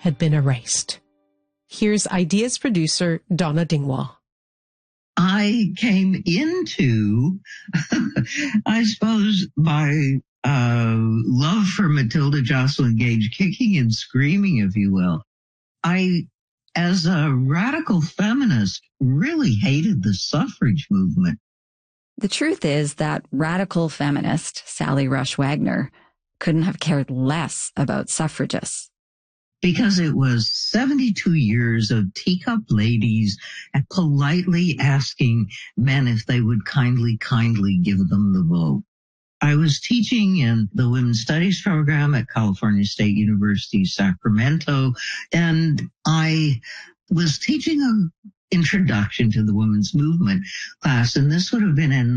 had been erased. Here's Ideas producer Donna Dingwall. I came into, I suppose, my love for Matilda Joslyn Gage kicking and screaming, if you will. I, as a radical feminist, really hated the suffrage movement. The truth is that radical feminist Sally Rush Wagner couldn't have cared less about suffragists. Because it was 72 years of teacup ladies politely asking men if they would kindly give them the vote. I was teaching in the Women's Studies program at California State University, Sacramento, and I was teaching an introduction to the women's movement class, and this would have been in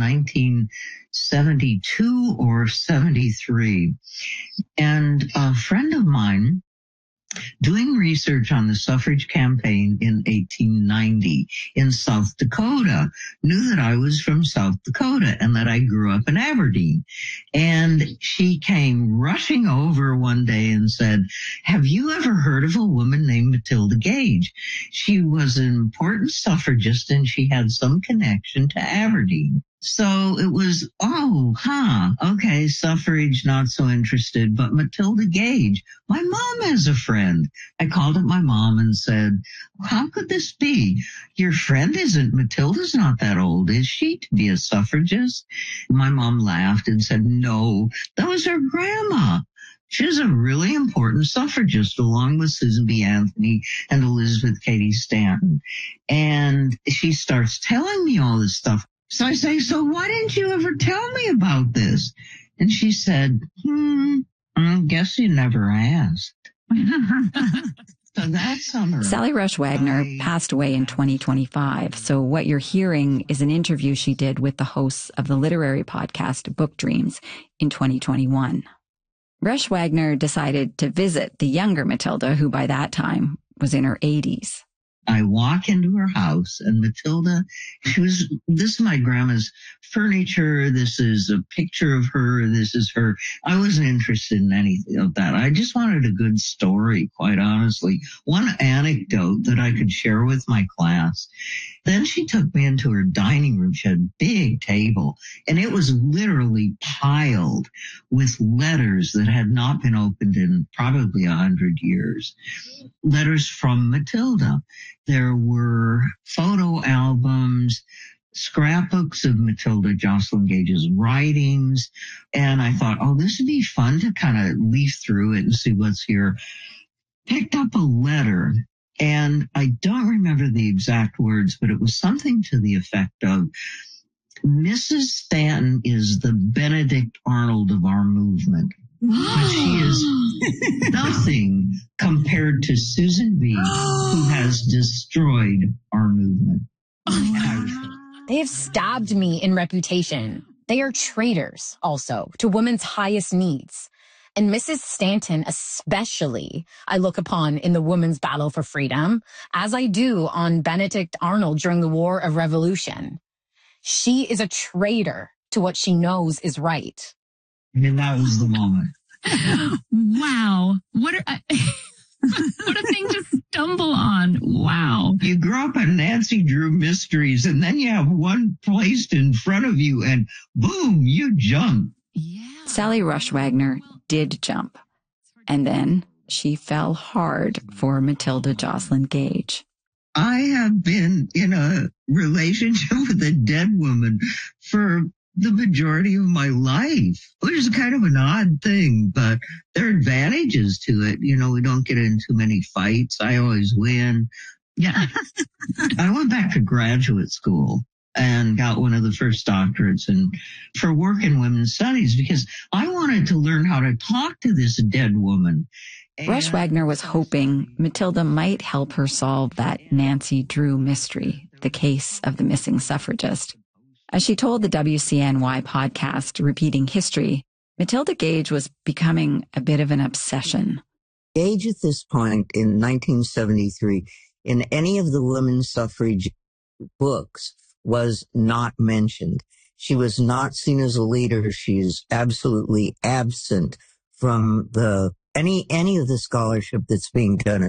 1972 or 73. And a friend of mine, doing research on the suffrage campaign in 1890 in South Dakota, knew that I was from South Dakota and that I grew up in Aberdeen. And she came rushing over one day and said, "Have you ever heard of a woman named Matilda Gage? She was an important suffragist and she had some connection to Aberdeen." So it was, okay, suffrage, not so interested, but Matilda Gage, my mom has a friend. I called up my mom and said, "How could this be? Your friend isn't, Matilda's not that old, is she, to be a suffragist?" My mom laughed and said, "No, that was her grandma. She was a really important suffragist along with Susan B. Anthony and Elizabeth Cady Stanton." And she starts telling me all this stuff. So I say, "So why didn't you ever tell me about this?" And she said, I guess you never asked. So that summer, Sally Rush Wagner passed away in 2025. So what you're hearing is an interview she did with the hosts of the literary podcast Book Dreams in 2021. Rush Wagner decided to visit the younger Matilda, who by that time was in her 80s. I walk into her house and Matilda, this is my grandma's furniture. This is a picture of her. This is her. I wasn't interested in anything of that. I just wanted a good story, quite honestly. One anecdote that I could share with my class. Then she took me into her dining room. She had a big table and it was literally piled with letters that had not been opened in probably 100 years. Letters from Matilda. There were photo albums, scrapbooks of Matilda Joslyn Gage's writings. And I thought, this would be fun to kind of leaf through it and see what's here. Picked up a letter, and I don't remember the exact words, but it was something to the effect of, "Mrs. Stanton is the Benedict Arnold of our movement. But she is nothing compared to Susan B., who has destroyed our movement." They have stabbed me in reputation. They are traitors also to women's highest needs. And Mrs. Stanton especially, I look upon in the women's battle for freedom, as I do on Benedict Arnold during the War of Revolution. She is a traitor to what she knows is right. And that was the moment. Wow. What a thing to stumble on. Wow. You grow up on Nancy Drew mysteries, and then you have one placed in front of you, and boom, you jump. Yeah. Sally Rush Wagner did jump. And then she fell hard for Matilda Joslyn Gage. I have been in a relationship with a dead woman for the majority of my life, which is kind of an odd thing, but there are advantages to it. We don't get in too many fights. I always win. Yeah. I went back to graduate school and got one of the first doctorates for work in women's studies because I wanted to learn how to talk to this dead woman. Rush Wagner was hoping Matilda might help her solve that Nancy Drew mystery, the case of the missing suffragist. As she told the WCNY podcast, Repeating History, Matilda Gage was becoming a bit of an obsession. Gage at this point in 1973, in any of the women's suffrage books, was not mentioned. She was not seen as a leader. She is absolutely absent from any of the scholarship that's being done